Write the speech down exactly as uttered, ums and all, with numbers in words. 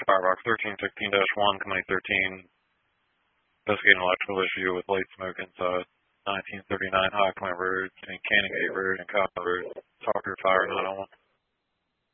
Firebox thirteen sixteen dash one, Company thirteen, investigating electrical issue with light smoke inside nineteen thirty-nine High Point Road, between Canning Gate Road and Cobb Road. Talker Fire nine oh one.